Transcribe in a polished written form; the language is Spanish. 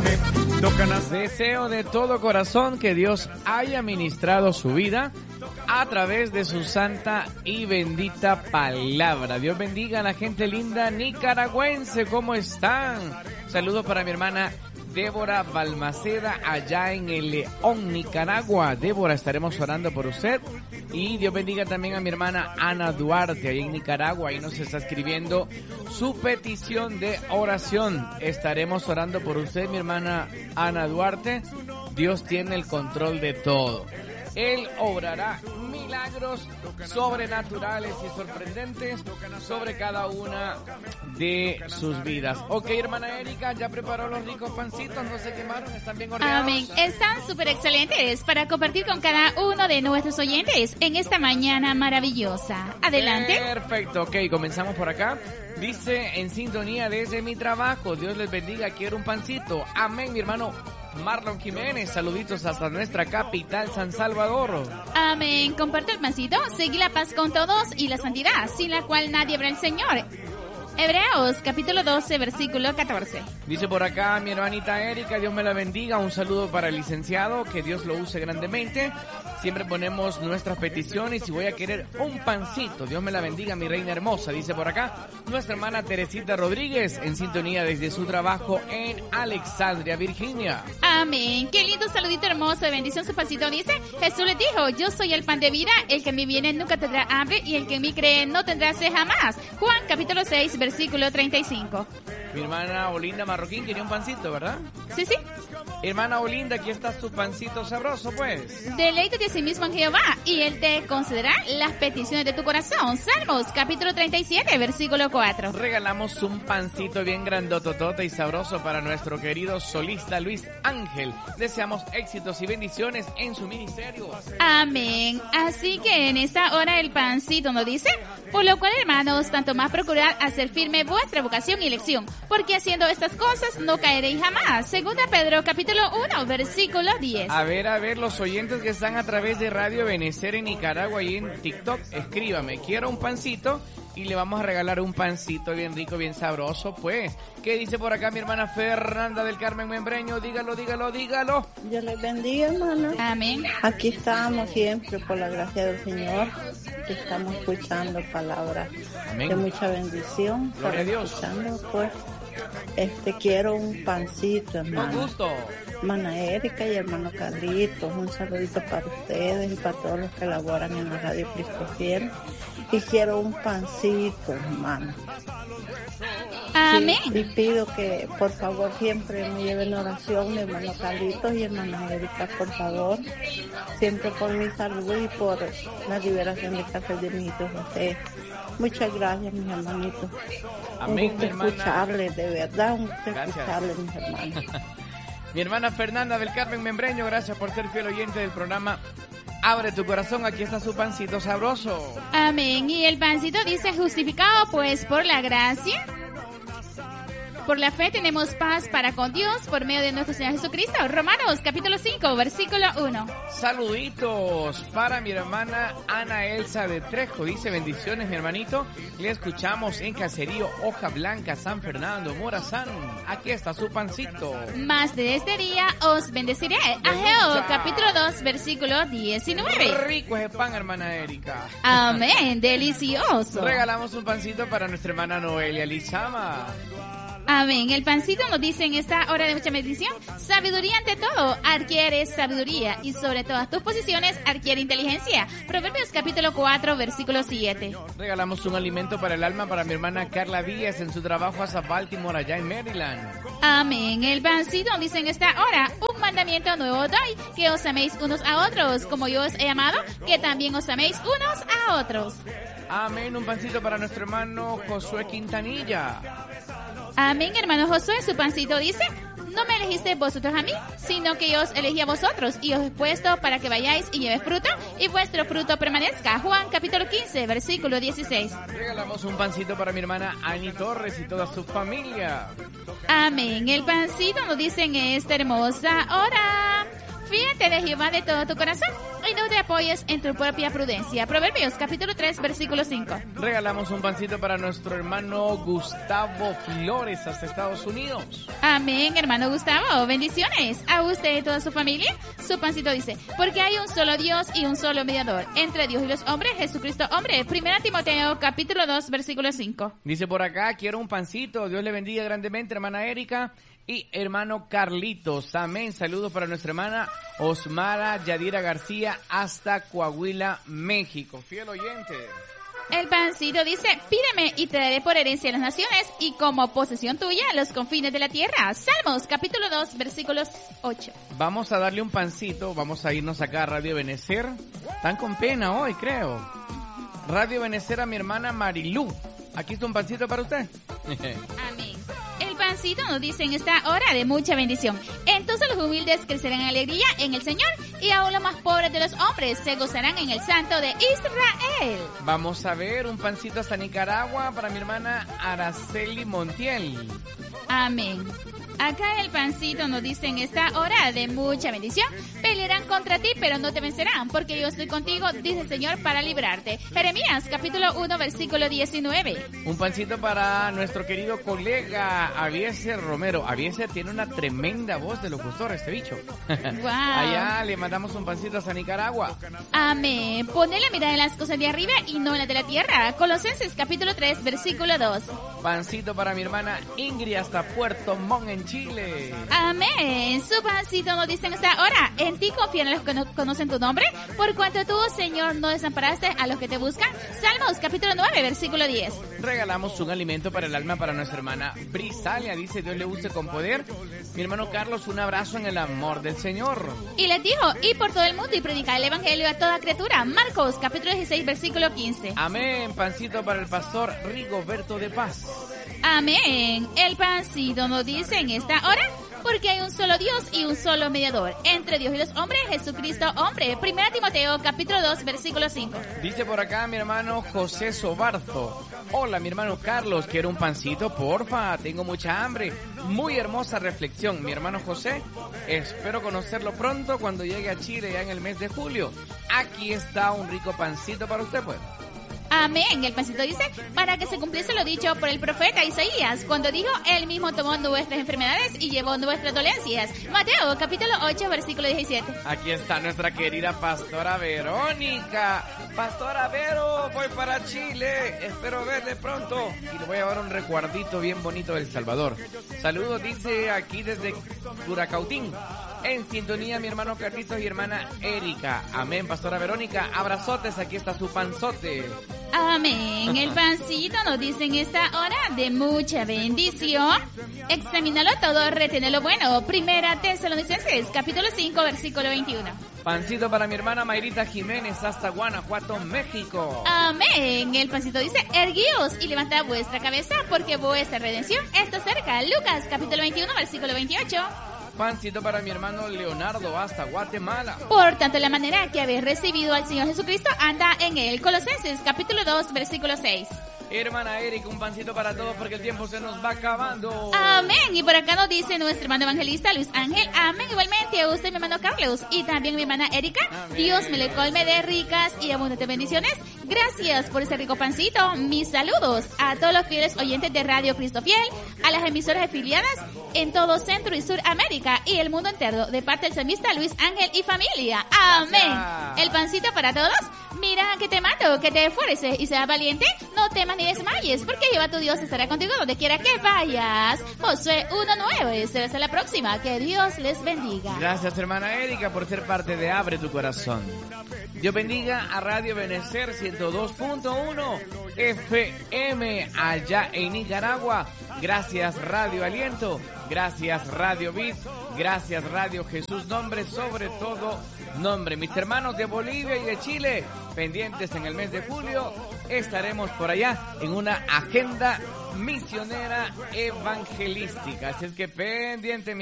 Deseo de todo corazón que Dios haya ministrado su vida a través de su santa y bendita palabra. Dios bendiga a la gente linda nicaragüense. ¿Cómo están? Saludos para mi hermana Débora Balmaceda allá en el León, Nicaragua. Débora, estaremos orando por usted. Y Dios bendiga también a mi hermana Ana Duarte allá en Nicaragua. Ahí nos está escribiendo su petición de oración. Estaremos orando por usted, mi hermana Ana Duarte. Dios tiene el control de todo. Él obrará milagros sobrenaturales y sorprendentes sobre cada una de sus vidas. Ok, hermana Erika, ¿ya preparó los ricos pancitos? ¿No se quemaron? ¿Están bien horneados? Amén. Están súper excelentes para compartir con cada uno de nuestros oyentes en esta mañana maravillosa. Adelante. Perfecto, ok, comenzamos por acá. Dice, en sintonía desde mi trabajo, Dios les bendiga, quiero un pancito. Amén, mi hermano Marlon Jiménez, saluditos hasta nuestra capital, San Salvador. Amén. Comparte el pancito, seguí la paz con todos y la santidad, sin la cual nadie verá al Señor. Hebreos, capítulo 12, versículo 14. Dice por acá mi hermanita Erika, Dios me la bendiga, un saludo para el licenciado, que Dios lo use grandemente. Siempre ponemos nuestras peticiones y voy a querer un pancito. Dios me la bendiga, mi reina hermosa. Dice por acá nuestra hermana Teresita Rodríguez, en sintonía desde su trabajo en Alexandria, Virginia. Amén. Qué lindo saludito hermoso de bendición su pancito. Dice, Jesús les dijo, yo soy el pan de vida, el que en mí viene nunca tendrá hambre y el que en mí cree no tendrá sed jamás. Juan capítulo 6, versículo 35. Mi hermana Olinda Marroquín quería un pancito, ¿verdad? Sí, sí. Hermana Olinda, aquí está tu pancito sabroso, pues. Deleítate a sí mismo en Jehová y Él te concederá las peticiones de tu corazón. Salmos, capítulo 37, versículo 4. Regalamos un pancito bien grandototota y sabroso para nuestro querido solista Luis Ángel. Deseamos éxitos y bendiciones en su ministerio. Amén. Así que en esta hora el pancito nos dice, por lo cual, hermanos, tanto más procurad hacer firme vuestra vocación y elección, porque haciendo estas cosas no caeréis jamás. Segunda Pedro, capítulo 1, versículo 10. A ver, los oyentes que están a través de Radio Benecer en Nicaragua y en TikTok, escríbame, quiero un pancito y le vamos a regalar un pancito bien rico, bien sabroso, pues. ¿Qué dice por acá mi hermana Fernanda del Carmen Membreño? Dígalo. Dios les bendiga, hermana. Amén. Aquí estamos siempre, por la gracia del Señor, que estamos escuchando palabras de mucha bendición. Gloria a Dios. Escuchando, pues, quiero un pancito, hermano. Con gusto. Hermana Erika y hermano Carlitos, un saludito para ustedes y para todos los que laboran en la Radio Cristo Fiel. Y quiero un pancito, hermano. Amén. Sí, y pido que por favor siempre me lleven oración mi hermano Carlitos y hermana Erika, por favor, siempre por mi salud y por la liberación de cárcel de mi hijo José. Muchas gracias, mis hermanitos. Amén, un mi gusto hermana. Escucharles, de verdad, un gusto Gracias. escucharles, mis hermanos. Mi hermana Fernanda del Carmen Membreño, gracias por ser fiel oyente del programa Abre tu corazón, aquí está su pancito sabroso. Amén. Y el pancito dice, justificado pues por la gracia, por la fe tenemos paz para con Dios por medio de nuestro Señor Jesucristo. Romanos capítulo 5, versículo 1. Saluditos para mi hermana Ana Elsa de Trejo. Dice, bendiciones mi hermanito. Le escuchamos en Caserío Hoja Blanca, San Fernando, Morazán. Aquí está su pancito. Más de este día os bendeciré. Ageo capítulo 2, versículo 19. Rico es el pan, hermana Erika. Amén. Delicioso. Regalamos un pancito para nuestra hermana Noelia Lizama. Amén. El pancito nos dice en esta hora de mucha bendición, sabiduría ante todo, adquiere sabiduría y sobre todas tus posiciones adquiere inteligencia. Proverbios capítulo 4, versículo 7. Regalamos un alimento para el alma para mi hermana Carla Díaz en su trabajo hasta Baltimore, allá en Maryland. Amén. El pancito nos dice en esta hora, un mandamiento nuevo doy, que os améis unos a otros, como yo os he amado, que también os améis unos a otros. Amén. Un pancito para nuestro hermano Josué Quintanilla. Amén, hermano Josué, su pancito dice, no me elegiste vosotros a mí, sino que yo os elegí a vosotros y os he puesto para que vayáis y llevéis fruto y vuestro fruto permanezca. Juan capítulo 15, versículo 16. Regalamos un pancito para mi hermana Ani Torres y toda su familia. Amén, el pancito nos dice en esta hermosa hora, fíjate de Jehová de todo tu corazón y no te apoyes en tu propia prudencia. Proverbios capítulo 3, versículo 5. Regalamos un pancito para nuestro hermano Gustavo Flores hasta Estados Unidos. Amén, hermano Gustavo. Bendiciones a usted y toda su familia. Su pancito dice, porque hay un solo Dios y un solo mediador entre Dios y los hombres, Jesucristo hombre. 1 Timoteo capítulo 2, versículo 5. Dice por acá, quiero un pancito. Dios le bendiga grandemente, hermana Erika y hermano Carlitos. Amén. Saludos para nuestra hermana Osmara Yadira García hasta Coahuila, México. Fiel oyente. El pancito dice, pídeme y te daré por herencia a las naciones y como posesión tuya los confines de la tierra. Salmos capítulo 2, versículos 8. Vamos a darle un pancito, vamos a irnos acá a Radio Benecer. Están con pena hoy, creo. Radio Benecer a mi hermana Marilú. Aquí está un pancito para usted. Amén. El pancito nos dice en esta hora de mucha bendición. Entonces los humildes crecerán en alegría en el Señor y aún los más pobres de los hombres se gozarán en el Santo de Israel. Vamos a ver un pancito hasta Nicaragua para mi hermana Araceli Montiel. Amén. Acá el pancito nos dice en esta hora de mucha bendición, pelearán contra ti, pero no te vencerán, porque yo estoy contigo, dice el Señor, para librarte. Jeremías, capítulo 1, versículo 19. Un pancito para nuestro querido colega Avieser Romero. Avieser tiene una tremenda voz de locutor, este bicho. Wow. Allá le mandamos un pancito hasta Nicaragua. Amén. Poné la mirada en las cosas de arriba y no en las de la tierra. Colosenses, capítulo 3, versículo 2. Pancito para mi hermana Ingrid hasta Puerto Montt en Chile. Amén. Su pancito nos dice en esta hora, en ti confían los que no conocen tu nombre, por cuanto tú, Señor, no desamparaste a los que te buscan. Salmos, capítulo 9, versículo 10. Regalamos un alimento para el alma para nuestra hermana Brisalia. Dice, Dios le use con poder. Mi hermano Carlos, un abrazo en el amor del Señor. Y les dijo, ir por todo el mundo y predicar el evangelio a toda criatura. Marcos, capítulo 16, versículo 15. Amén. Pancito para el pastor Rigoberto de Paz. Amén. El pancito nos dice en esta hora, porque hay un solo Dios y un solo mediador entre Dios y los hombres, Jesucristo hombre. 1 Timoteo capítulo 2, versículo 5. Dice por acá mi hermano José Sobarzo. Hola, mi hermano Carlos, quiero un pancito, porfa, tengo mucha hambre. Muy hermosa reflexión, mi hermano José. Espero conocerlo pronto cuando llegue a Chile ya en el mes de julio. Aquí está un rico pancito para usted, pues. Amén. El pancito dice, para que se cumpliese lo dicho por el profeta Isaías, cuando dijo, él mismo tomó nuestras enfermedades y llevó nuestras dolencias. Mateo, capítulo 8, versículo 17. Aquí está nuestra querida pastora Verónica. Pastora Vero, voy para Chile. Espero verle pronto. Y le voy a llevar un recuerdito bien bonito del Salvador. Saludos, dice aquí desde Curacautín. En sintonía, mi hermano Carlitos y hermana Erika. Amén, pastora Verónica. Abrazotes, aquí está su panzote. Amén. El pancito nos dice en esta hora de mucha bendición. Examínalo todo, retén lo bueno. 1 Tesalonicenses, capítulo 5, versículo 21. Pancito para mi hermana Mayrita Jiménez hasta Guanajuato, México. Amén. El pancito dice, erguíos y levantad vuestra cabeza porque vuestra redención está cerca. Lucas, capítulo 21, versículo 28. Pancito para mi hermano Leonardo hasta Guatemala. Por tanto, la manera que habéis recibido al Señor Jesucristo, anda en él. Colosenses, capítulo 2, versículo 6. Hermana Erika, un pancito para todos porque el tiempo se nos va acabando. Amén. Y por acá nos dice nuestro hermano evangelista Luis Ángel. Amén. Igualmente a usted, mi hermano Carlos, y también mi hermana Erika. Amén. Dios me le colme de ricas y abundantes bendiciones. Gracias por ese rico pancito. Mis saludos a todos los fieles oyentes de Radio Cristo Fiel, a las emisoras afiliadas en todo Centro y Suramérica y el mundo entero, de parte del salmista Luis Ángel y familia. Amén. Gracias. El pancito para todos. Mira que te mato, que te esfuerces y seas valiente. No temas ni desmayes, porque Jehová tu Dios estará contigo donde quiera que vayas. Josué 1:9. Será hasta la próxima. Que Dios les bendiga. Gracias, hermana Erika, por ser parte de Abre tu Corazón. Dios bendiga a Radio Benecer 102.1 FM allá en Nicaragua. Gracias, Radio Aliento. Gracias, Radio Vid. Gracias, Radio Jesús Nombre, sobre todo nombre. Mis hermanos de Bolivia y de Chile, pendientes en el mes de julio, estaremos por allá en una agenda misionera evangelística. Así es que pendiente.